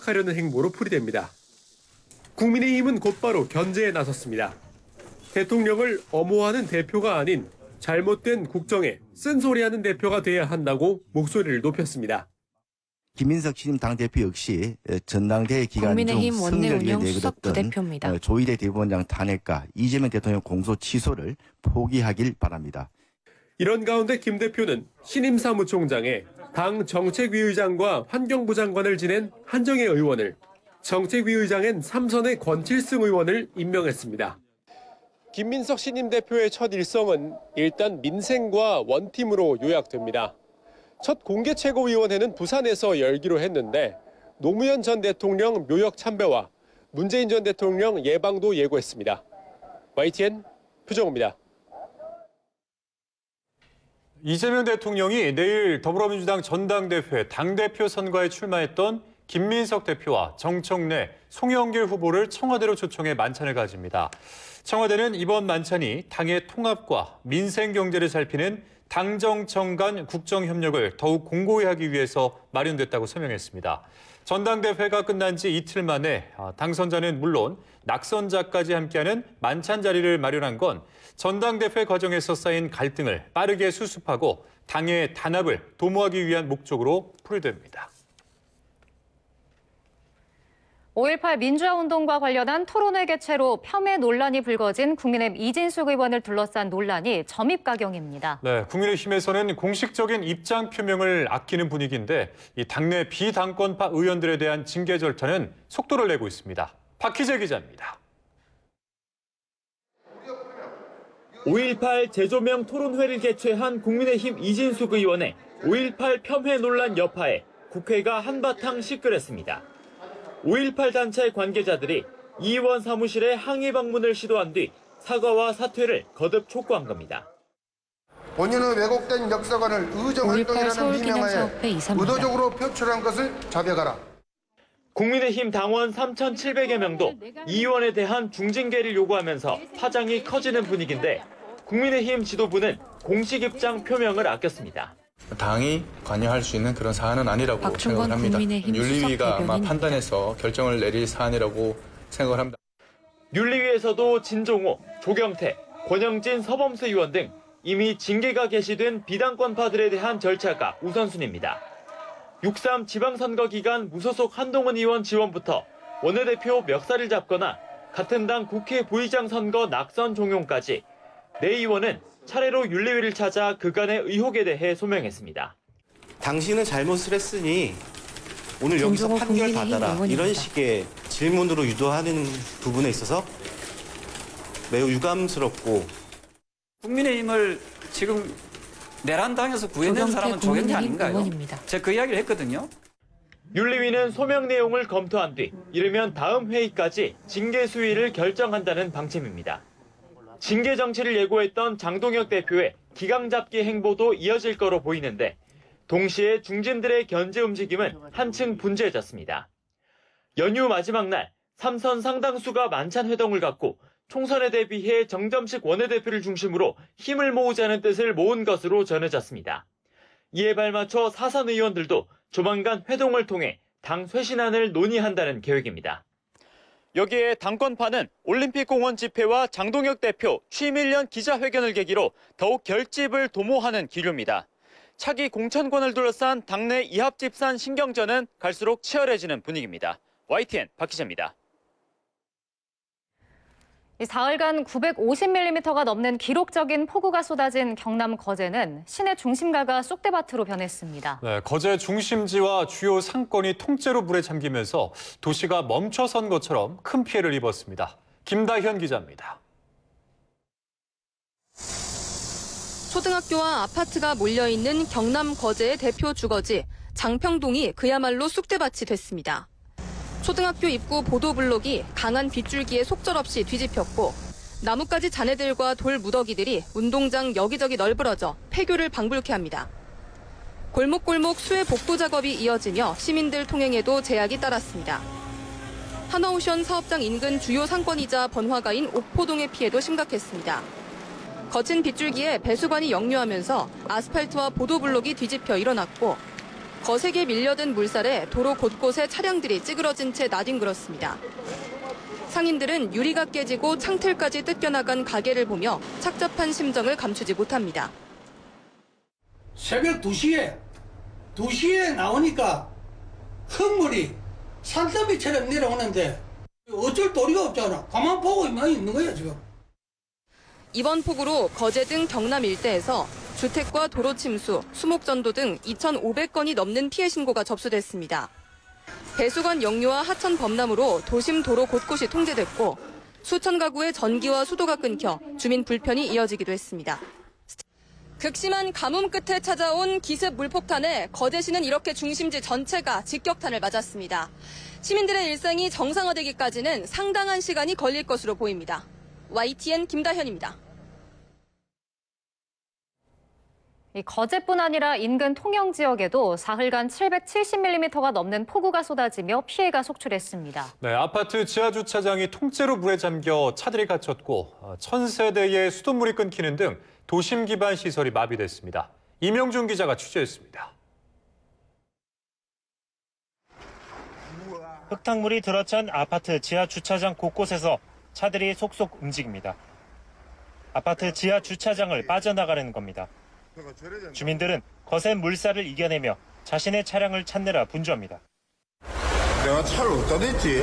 부각하려는 행보로 풀이됩니다. 국민의힘은 곧바로 견제에 나섰습니다. 대통령을 엄호하는 대표가 아닌 잘못된 국정에 쓴소리하는 대표가 돼야 한다고 목소리를 높였습니다. 김민석 신임 당대표 역시 전당대회 기간 중 승리를 위해 내걸었던 조희대 대법원장 탄핵과 이재명 대통령 공소 취소를 포기하길 바랍니다. 이런 가운데 김 대표는 신임 사무총장에 당 정책위의장과 환경부 장관을 지낸 한정혜 의원을, 정책위의장엔 삼선의 권칠승 의원을 임명했습니다. 김민석 신임 대표의 첫 일성은 일단 민생과 원팀으로 요약됩니다. 첫 공개 최고위원회는 부산에서 열기로 했는데 노무현 전 대통령 묘역 참배와 문재인 전 대통령 예방도 예고했습니다. YTN 표정호입니다. 이재명 대통령이 내일 더불어민주당 전당대회 당대표 선거에 출마했던 김민석 대표와 정청래, 송영길 후보를 청와대로 초청해 만찬을 가집니다. 청와대는 이번 만찬이 당의 통합과 민생 경제를 살피는 당정청 간 국정협력을 더욱 공고히 하기 위해서 마련됐다고 설명했습니다. 전당대회가 끝난 지 이틀 만에 당선자는 물론 낙선자까지 함께하는 만찬 자리를 마련한 건 전당대회 과정에서 쌓인 갈등을 빠르게 수습하고 당의 단합을 도모하기 위한 목적으로 풀이됩니다. 5.18 민주화운동과 관련한 토론회 개최로 폄훼 논란이 불거진 국민의힘 이진숙 의원을 둘러싼 논란이 점입가경입니다. 네, 국민의힘에서는 공식적인 입장 표명을 아끼는 분위기인데 이 당내 비당권파 의원들에 대한 징계 절차는 속도를 내고 있습니다. 박희재 기자입니다. 5.18 재조명 토론회를 개최한 국민의힘 이진숙 의원의 5.18 폄훼 논란 여파에 국회가 한바탕 시끌했습니다. 5.18 단체 관계자들이 이 의원 사무실에 항의 방문을 시도한 뒤 사과와 사퇴를 거듭 촉구한 겁니다. 본인의 왜곡된 역사관을 의정활동이라는 미명하에 의도적으로 표출한 것을 자백하라. 국민의힘 당원 3,700여 명도 이 의원에 대한 중징계를 요구하면서 파장이 커지는 분위기인데 국민의힘 지도부는 공식 입장 표명을 아꼈습니다. 당이 관여할 수 있는 그런 사안은 아니라고 생각을 합니다. 윤리위가 아마 판단해서 결정을 내릴 사안이라고 생각을 합니다. 윤리위에서도 진종호, 조경태, 권영진, 서범수 의원 등 이미 징계가 개시된 비당권파들에 대한 절차가 우선순위입니다. 6.3 지방선거 기간 무소속 한동훈 의원 지원부터 원내대표 멱살을 잡거나 같은 당 국회 부의장 선거 낙선 종용까지 내 의원은 차례로 윤리위를 찾아 그간의 의혹에 대해 소명했습니다. 당신은 잘못을 했으니 오늘 여기서 판결 받아라. 이런 식의 질문으로 유도하는 부분에 있어서 매우 유감스럽고 국민의힘을 지금 내란당에서 구해낸 사람은 조경태 아닌가요? 제가 그 이야기를 했거든요. 윤리위는 소명 내용을 검토한 뒤 이르면 다음 회의까지 징계 수위를 결정한다는 방침입니다. 징계 정치를 예고했던 장동혁 대표의 기강잡기 행보도 이어질 거로 보이는데 동시에 중진들의 견제 움직임은 한층 분주해졌습니다. 연휴 마지막 날 삼선 상당수가 만찬 회동을 갖고 총선에 대비해 정점식 원내대표를 중심으로 힘을 모으자는 뜻을 모은 것으로 전해졌습니다. 이에 발맞춰 사선 의원들도 조만간 회동을 통해 당 쇄신안을 논의한다는 계획입니다. 여기에 당권파는 올림픽공원 집회와 장동혁 대표 취임 1년 기자회견을 계기로 더욱 결집을 도모하는 기류입니다. 차기 공천권을 둘러싼 당내 이합집산 신경전은 갈수록 치열해지는 분위기입니다. YTN 박희재입니다. 사흘간 950mm가 넘는 기록적인 폭우가 쏟아진 경남 거제는 시내 중심가가 쑥대밭으로 변했습니다. 네, 거제 중심지와 주요 상권이 통째로 물에 잠기면서 도시가 멈춰선 것처럼 큰 피해를 입었습니다. 김다현 기자입니다. 초등학교와 아파트가 몰려있는 경남 거제의 대표 주거지 장평동이 그야말로 쑥대밭이 됐습니다. 초등학교 입구 보도블록이 강한 빗줄기에 속절없이 뒤집혔고 나뭇가지 잔해들과 돌 무더기들이 운동장 여기저기 널브러져 폐교를 방불케 합니다. 골목골목 수해 복구 작업이 이어지며 시민들 통행에도 제약이 따랐습니다. 하나오션 사업장 인근 주요 상권이자 번화가인 옥포동의 피해도 심각했습니다. 거친 빗줄기에 배수관이 역류하면서 아스팔트와 보도블록이 뒤집혀 일어났고 거세게 밀려든 물살에 도로 곳곳에 차량들이 찌그러진 채 나뒹굴었습니다. 상인들은 유리가 깨지고 창틀까지 뜯겨나간 가게를 보며 착잡한 심정을 감추지 못합니다. 새벽 2시에 나오니까 흙물이 산더미처럼 내려오는데 어쩔 도리가 없잖아. 가만 보고 있는 거야 지금. 이번 폭우로 거제 등 경남 일대에서 주택과 도로 침수, 수목전도 등 2,500건이 넘는 피해 신고가 접수됐습니다. 배수관 역류와 하천 범람으로 도심 도로 곳곳이 통제됐고 수천 가구의 전기와 수도가 끊겨 주민 불편이 이어지기도 했습니다. 극심한 가뭄 끝에 찾아온 기습 물폭탄에 거제시는 이렇게 중심지 전체가 직격탄을 맞았습니다. 시민들의 일상이 정상화되기까지는 상당한 시간이 걸릴 것으로 보입니다. YTN 김다현입니다. 거제뿐 아니라 인근 통영 지역에도 사흘간 770mm가 넘는 폭우가 쏟아지며 피해가 속출했습니다. 네, 아파트 지하 주차장이 통째로 물에 잠겨 차들이 갇혔고 1000세대의 수돗물이 끊기는 등 도심 기반 시설이 마비됐습니다. 이명준 기자가 취재했습니다. 흙탕물이 들어찬 아파트 지하 주차장 곳곳에서 차들이 속속 움직입니다. 아파트 지하 주차장을 빠져나가려는 겁니다. 주민들은 거센 물살을 이겨내며 자신의 차량을 찾느라 분주합니다. 내가 차를 어디다 댔지?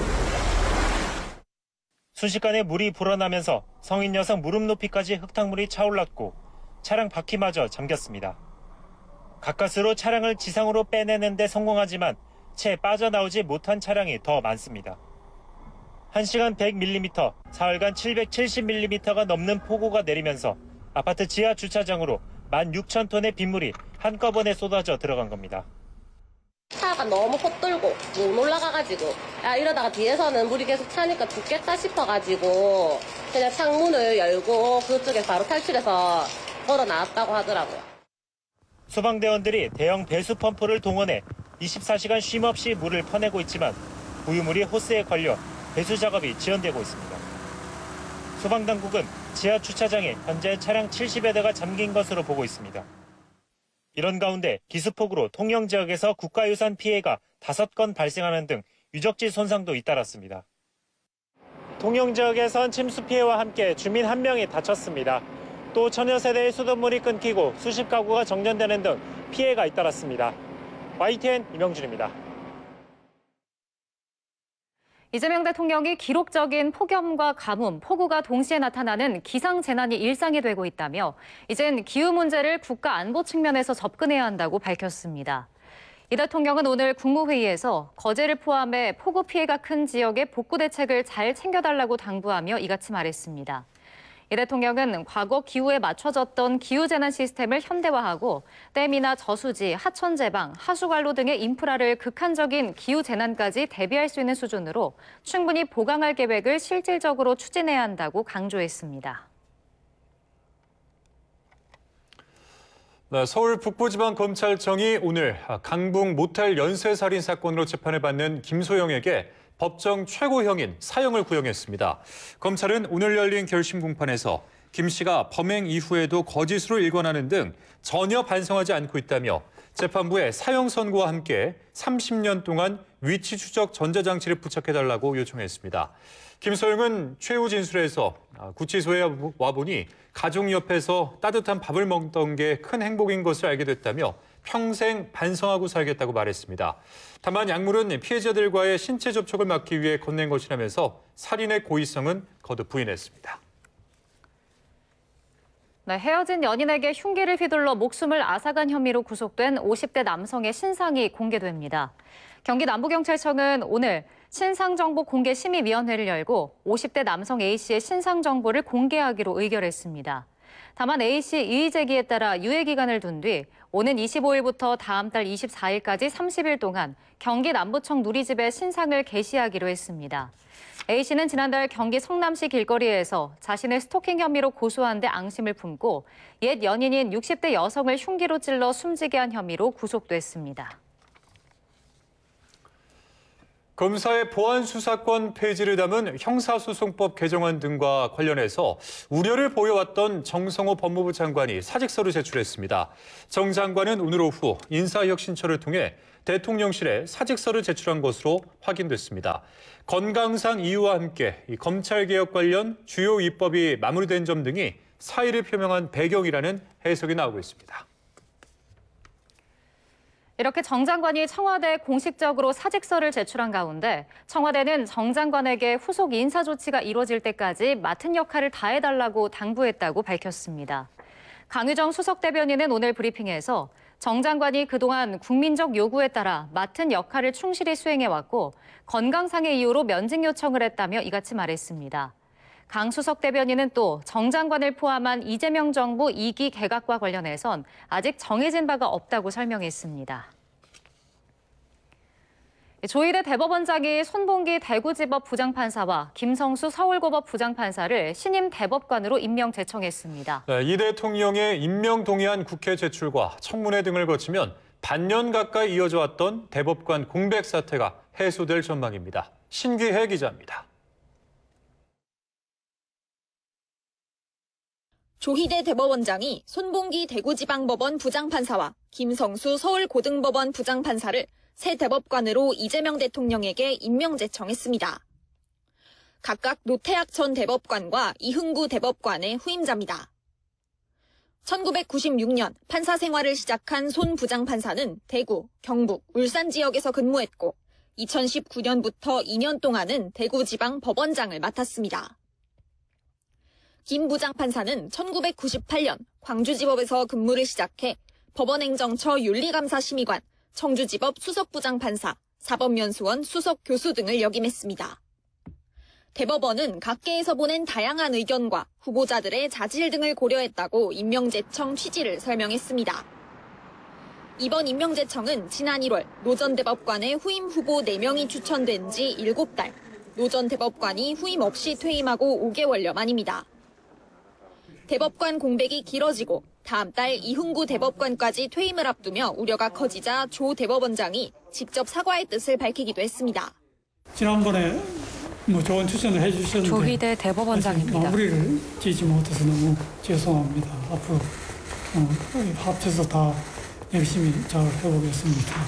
순식간에 물이 불어나면서 성인 여성 무릎 높이까지 흙탕물이 차올랐고 차량 바퀴마저 잠겼습니다. 가까스로 차량을 지상으로 빼내는 데 성공하지만 채 빠져나오지 못한 차량이 더 많습니다. 1시간 100mm, 사흘간 770mm가 넘는 폭우가 내리면서 아파트 지하 주차장으로 16,000톤의 빗물이 한꺼번에 쏟아져 들어간 겁니다. 차가 너무 헛돌고 못 올라가가지고 이러다가 뒤에서는 물이 계속 차니까 죽겠다 싶어가지고 그냥 창문을 열고 그쪽에 바로 탈출해서 걸어 나왔다고 하더라고요. 소방대원들이 대형 배수 펌프를 동원해 24시간 쉼없이 물을 퍼내고 있지만 부유물이 호스에 걸려 배수 작업이 지연되고 있습니다. 소방당국은 지하 주차장에 현재 차량 70여 대가 잠긴 것으로 보고 있습니다. 이런 가운데 기습폭우로 통영 지역에서 국가유산 피해가 5건 발생하는 등 유적지 손상도 잇따랐습니다. 통영 지역에선 침수 피해와 함께 주민 1명이 다쳤습니다. 또 천여 세대의 수돗물이 끊기고 수십 가구가 정전되는 등 피해가 잇따랐습니다. YTN 이명준입니다. 이재명 대통령이 기록적인 폭염과 가뭄, 폭우가 동시에 나타나는 기상재난이 일상이 되고 있다며 이젠 기후 문제를 국가 안보 측면에서 접근해야 한다고 밝혔습니다. 이 대통령은 오늘 국무회의에서 거제를 포함해 폭우 피해가 큰 지역의 복구 대책을 잘 챙겨달라고 당부하며 이같이 말했습니다. 이 대통령은 과거 기후에 맞춰졌던 기후재난 시스템을 현대화하고 댐이나 저수지, 하천 제방, 하수관로 등의 인프라를 극한적인 기후재난까지 대비할 수 있는 수준으로 충분히 보강할 계획을 실질적으로 추진해야 한다고 강조했습니다. 네, 서울 북부지방검찰청이 오늘 강북 모텔 연쇄살인 사건으로 재판을 받는 김소영에게 법정 최고형인 사형을 구형했습니다. 검찰은 오늘 열린 결심 공판에서 김 씨가 범행 이후에도 거짓으로 일관하는 등 전혀 반성하지 않고 있다며 재판부에 사형 선고와 함께 30년 동안 위치 추적 전자장치를 부착해달라고 요청했습니다. 김소영은 최후 진술에서 구치소에 와보니 가족 옆에서 따뜻한 밥을 먹던 게 큰 행복인 것을 알게 됐다며 평생 반성하고 살겠다고 말했습니다. 다만 약물은 피해자들과의 신체 접촉을 막기 위해 건넨 것이라면서 살인의 고의성은 거듭 부인했습니다. 네, 헤어진 연인에게 흉기를 휘둘러 목숨을 앗아간 혐의로 구속된 50대 남성의 신상이 공개됩니다. 경기 남부경찰청은 오늘 신상정보공개심의위원회를 열고 50대 남성 A씨의 신상정보를 공개하기로 의결했습니다. 다만 A씨 이의 제기에 따라 유예 기간을 둔 뒤 오는 25일부터 다음 달 24일까지 30일 동안 경기 남부청 누리집에 신상을 게시하기로 했습니다. A씨는 지난달 경기 성남시 길거리에서 자신을 스토킹 혐의로 고소한 데 앙심을 품고 옛 연인인 60대 여성을 흉기로 찔러 숨지게 한 혐의로 구속됐습니다. 검사의 보안 수사권 폐지를 담은 형사소송법 개정안 등과 관련해서 우려를 보여왔던 정성호 법무부 장관이 사직서를 제출했습니다. 정 장관은 오늘 오후 인사혁신처를 통해 대통령실에 사직서를 제출한 것으로 확인됐습니다. 건강상 이유와 함께 이 검찰개혁 관련 주요 입법이 마무리된 점 등이 사의를 표명한 배경이라는 해석이 나오고 있습니다. 이렇게 정 장관이 청와대에 공식적으로 사직서를 제출한 가운데 청와대는 정 장관에게 후속 인사 조치가 이루어질 때까지 맡은 역할을 다해달라고 당부했다고 밝혔습니다. 강유정 수석 대변인은 오늘 브리핑에서 정 장관이 그동안 국민적 요구에 따라 맡은 역할을 충실히 수행해왔고 건강상의 이유로 면직 요청을 했다며 이같이 말했습니다. 강 수석 대변인은 또 정 장관을 포함한 이재명 정부 2기 개각과 관련해선 아직 정해진 바가 없다고 설명했습니다. 조희대 대법원장이 손봉기 대구지법 부장판사와 김성수 서울고법 부장판사를 신임 대법관으로 임명 제청했습니다. 이 대통령의 임명 동의안 국회 제출과 청문회 등을 거치면 반년 가까이 이어져 왔던 대법관 공백 사태가 해소될 전망입니다. 신기혜 기자입니다. 조희대 대법원장이 손봉기 대구지방법원 부장판사와 김성수 서울고등법원 부장판사를 새 대법관으로 이재명 대통령에게 임명 제청했습니다. 각각 노태학 전 대법관과 이흥구 대법관의 후임자입니다. 1996년 판사 생활을 시작한 손 부장판사는 대구, 경북, 울산 지역에서 근무했고 2019년부터 2년 동안은 대구지방 법원장을 맡았습니다. 김 부장판사는 1998년 광주지법에서 근무를 시작해 법원행정처 윤리감사심의관, 청주지법 수석부장판사, 사법연수원 수석교수 등을 역임했습니다. 대법원은 각계에서 보낸 다양한 의견과 후보자들의 자질 등을 고려했다고 임명제청 취지를 설명했습니다. 이번 임명제청은 지난 1월 노 전 대법관의 후임 후보 4명이 추천된 지 7달, 노 전 대법관이 후임 없이 퇴임하고 5개월여 만입니다. 대법관 공백이 길어지고 다음 달 이흥구 대법관까지 퇴임을 앞두며 우려가 커지자 조 대법원장이 직접 사과의 뜻을 밝히기도 했습니다. 지난번에 좋은 추천을 해주셨는데 조희대 대법원장입니다. 마무리를 지지 못해서 너무 죄송합니다. 앞으로 합쳐서 다 열심히 잘 해보겠습니다.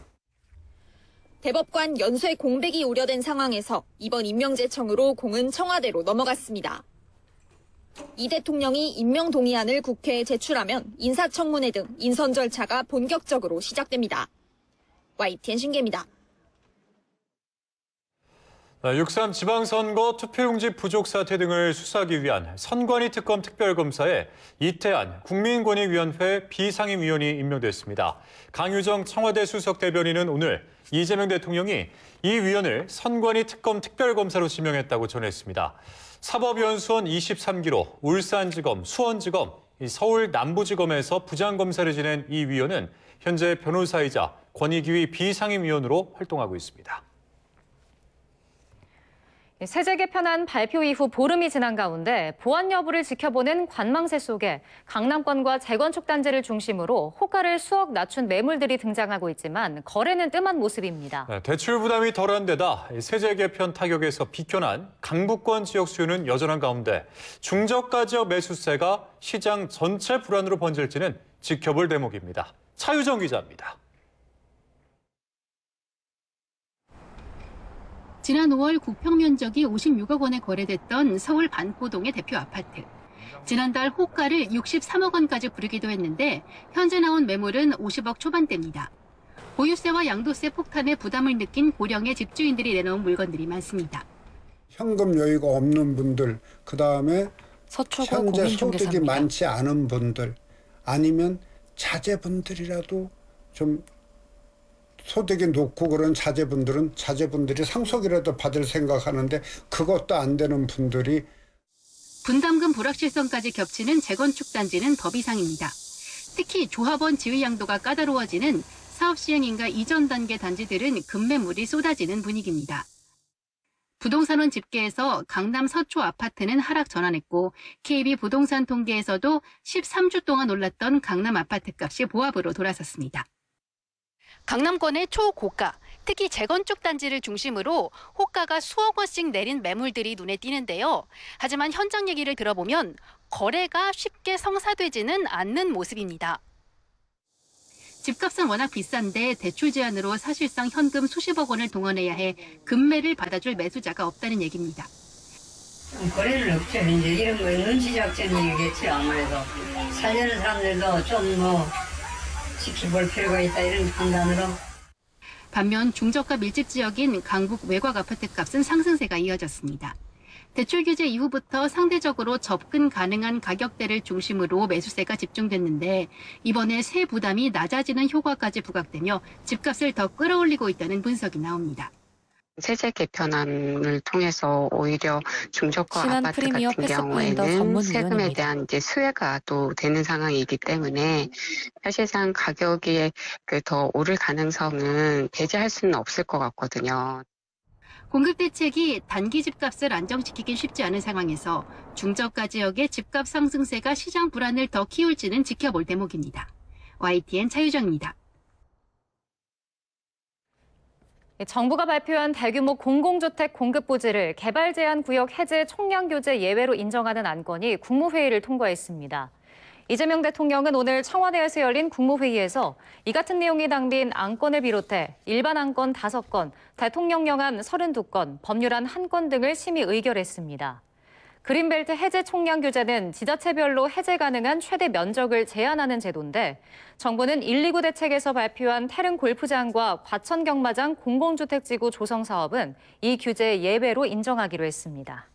대법관 연쇄 공백이 우려된 상황에서 이번 임명제청으로 공은 청와대로 넘어갔습니다. 이 대통령이 임명 동의안을 국회에 제출하면 인사청문회 등 인선 절차가 본격적으로 시작됩니다. YTN 신기입니다. 6.3 지방선거 투표용지 부족 사태 등을 수사하기 위한 선관위 특검 특별검사에 이태한 국민권익위원회 비상임위원이 임명됐습니다. 강유정 청와대 수석 대변인은 오늘 이재명 대통령이 이 위원을 선관위 특검 특별검사로 지명했다고 전했습니다. 사법연수원 23기로 울산지검, 수원지검, 서울 남부지검에서 부장검사를 지낸 이 위원은 현재 변호사이자 권익위 비상임위원으로 활동하고 있습니다. 세제 개편안 발표 이후 보름이 지난 가운데 보안 여부를 지켜보는 관망세 속에 강남권과 재건축 단지를 중심으로 호가를 수억 낮춘 매물들이 등장하고 있지만 거래는 뜸한 모습입니다. 대출 부담이 덜한 데다 세제 개편 타격에서 비껴난 강북권 지역 수요는 여전한 가운데 중저가 지역 매수세가 시장 전체 불안으로 번질지는 지켜볼 대목입니다. 차유정 기자입니다. 지난 5월 국평 면적이 56억 원에 거래됐던 서울 반포동의 대표 아파트. 지난달 호가를 63억 원까지 부르기도 했는데 현재 나온 매물은 50억 초반대입니다. 보유세와 양도세 폭탄에 부담을 느낀 고령의 집주인들이 내놓은 물건들이 많습니다. 현금 여유가 없는 분들, 그다음에 현재 소득이 많지 않은 분들, 아니면 자제분들이라도 좀 소득이 높고 그런 자제분들이 상속이라도 받을 생각하는데 그것도 안 되는 분들이 분담금 불확실성까지 겹치는 재건축 단지는 더 비상입니다. 특히 조합원 지위 양도가 까다로워지는 사업 시행인가 이전 단계 단지들은 급매물이 쏟아지는 분위기입니다. 부동산원 집계에서 강남 서초 아파트는 하락 전환했고 KB 부동산 통계에서도 13주 동안 올랐던 강남 아파트 값이 보합으로 돌아섰습니다. 강남권의 초고가, 특히 재건축 단지를 중심으로 호가가 수억 원씩 내린 매물들이 눈에 띄는데요. 하지만 현장 얘기를 들어보면 거래가 쉽게 성사되지는 않는 모습입니다. 집값은 워낙 비싼데 대출 제한으로 사실상 현금 수십억 원을 동원해야 해 금매를 받아줄 매수자가 없다는 얘기입니다. 거래는 없죠. 이제 이런 거 눈치 작전이겠죠. 아무래도 살려는 사람들도 좀 지켜볼 필요가 있다 이런 판단으로. 반면 중저가 밀집 지역인 강북 외곽 아파트값은 상승세가 이어졌습니다. 대출 규제 이후부터 상대적으로 접근 가능한 가격대를 중심으로 매수세가 집중됐는데 이번에 세 부담이 낮아지는 효과까지 부각되며 집값을 더 끌어올리고 있다는 분석이 나옵니다. 세제 개편안을 통해서 오히려 중저가 아파트 같은 경우에는 세금에 대한 이제 수혜가 또 되는 상황이기 때문에 사실상 가격이 더 오를 가능성은 배제할 수는 없을 것 같거든요. 공급 대책이 단기 집값을 안정시키긴 쉽지 않은 상황에서 중저가 지역의 집값 상승세가 시장 불안을 더 키울지는 지켜볼 대목입니다. YTN 차유정입니다. 정부가 발표한 대규모 공공주택 공급 부지를 개발 제한 구역 해제 총량 규제 예외로 인정하는 안건이 국무회의를 통과했습니다. 이재명 대통령은 오늘 청와대에서 열린 국무회의에서 이 같은 내용이 담긴 안건을 비롯해 일반 안건 5건, 대통령령안 32건, 법률안 1건 등을 심의 의결했습니다. 그린벨트 해제 총량 규제는 지자체별로 해제 가능한 최대 면적을 제한하는 제도인데 정부는 129 대책에서 발표한 태릉 골프장과 과천 경마장 공공주택지구 조성 사업은 이 규제 예외로 인정하기로 했습니다.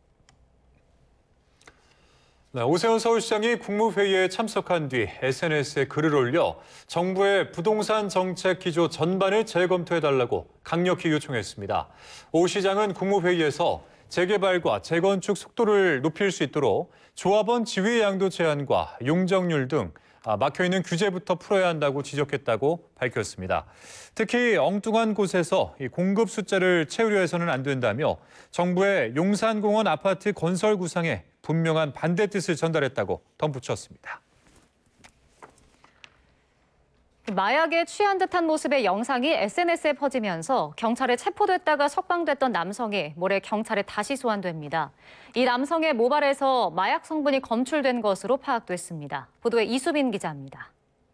오세훈 서울시장이 국무회의에 참석한 뒤 SNS에 글을 올려 정부의 부동산 정책 기조 전반을 재검토해달라고 강력히 요청했습니다. 오 시장은 국무회의에서 재개발과 재건축 속도를 높일 수 있도록 조합원 지위 양도 제한과 용적률 등 막혀있는 규제부터 풀어야 한다고 지적했다고 밝혔습니다. 특히 엉뚱한 곳에서 공급 숫자를 채우려 해서는 안 된다며 정부의 용산공원 아파트 건설 구상에 분명한 반대 뜻을 전달했다고 덧붙였습니다. 마약에 취한 듯한 모습의 영상이 SNS에 퍼지면서 경찰에 체포됐다가 석방됐던 남성이 모레 경찰에 다시 소환됩니다. 이 남성의 모발에서 마약 성분이 검출된 것으로 파악됐습니다. 보도에 이수빈 기자입니다.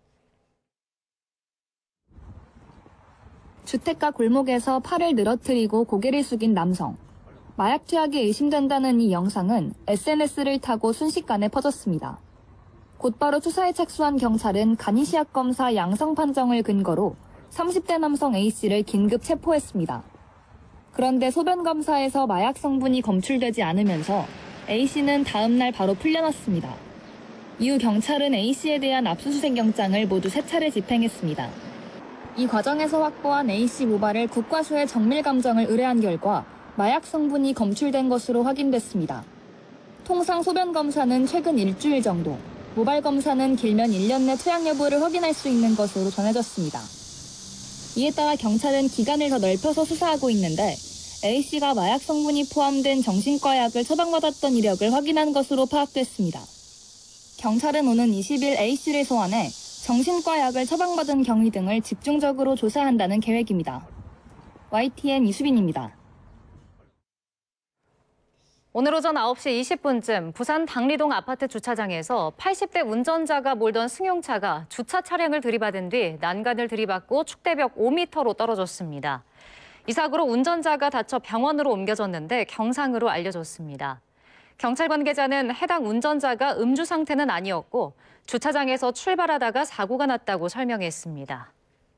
주택가 골목에서 팔을 늘어뜨리고 고개를 숙인 남성. 마약 투약이 의심된다는 이 영상은 SNS를 타고 순식간에 퍼졌습니다. 곧바로 수사에 착수한 경찰은 간이시약 검사 양성 판정을 근거로 30대 남성 A씨를 긴급 체포했습니다. 그런데 소변 검사에서 마약 성분이 검출되지 않으면서 A씨는 다음 날 바로 풀려났습니다. 이후 경찰은 A씨에 대한 압수수색 영장을 모두 3차례 집행했습니다. 이 과정에서 확보한 A씨 모발을 국과수에 정밀 감정을 의뢰한 결과 마약 성분이 검출된 것으로 확인됐습니다. 통상 소변 검사는 최근 일주일 정도, 모발 검사는 길면 1년 내 투약 여부를 확인할 수 있는 것으로 전해졌습니다. 이에 따라 경찰은 기간을 더 넓혀서 수사하고 있는데 A씨가 마약 성분이 포함된 정신과 약을 처방받았던 이력을 확인한 것으로 파악됐습니다. 경찰은 오는 20일 A씨를 소환해 정신과 약을 처방받은 경위 등을 집중적으로 조사한다는 계획입니다. YTN 이수빈입니다. 오늘 오전 9시 20분쯤 부산 당리동 아파트 주차장에서 80대 운전자가 몰던 승용차가 주차 차량을 들이받은 뒤 난간을 들이받고 축대벽 5m로 떨어졌습니다. 이 사고로 운전자가 다쳐 병원으로 옮겨졌는데 경상으로 알려졌습니다. 경찰 관계자는 해당 운전자가 음주 상태는 아니었고 주차장에서 출발하다가 사고가 났다고 설명했습니다.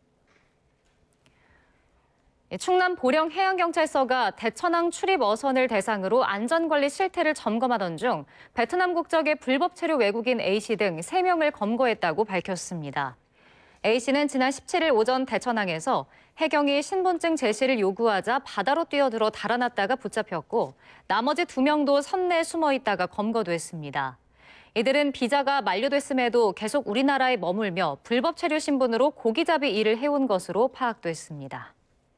충남 보령 해양경찰서가 대천항 출입 어선을 대상으로 안전관리 실태를 점검하던 중 베트남 국적의 불법 체류 외국인 A씨 등 3명을 검거했다고 밝혔습니다. A씨는 지난 17일 오전 대천항에서 해경이 신분증 제시를 요구하자 바다로 뛰어들어 달아났다가 붙잡혔고 나머지 2명도 선내에 숨어 있다가 검거됐습니다. 이들은 비자가 만료됐음에도 계속 우리나라에 머물며 불법 체류 신분으로 고기잡이 일을 해온 것으로 파악됐습니다.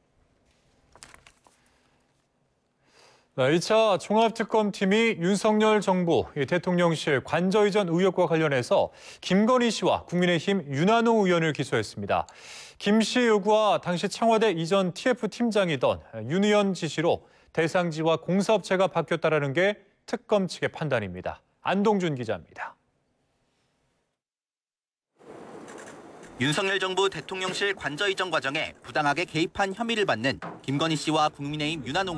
2차 종합특검팀이 윤석열 정부 대통령실 관저 이전 의혹과 관련해서 김건희 씨와 국민의힘 윤한홍 의원을 기소했습니다. 김 씨의 요구와 당시 청와대 이전 TF팀장이던 윤 의원 지시로 대상지와 공사업체가 바뀌었다는 게 특검 측의 판단입니다. 안동준 기자입니다. 윤석열 정부 대통령실 관저 이전 과정에 부당하게 개입한 혐의를 받는 김건희 씨와 국민의힘 윤한홍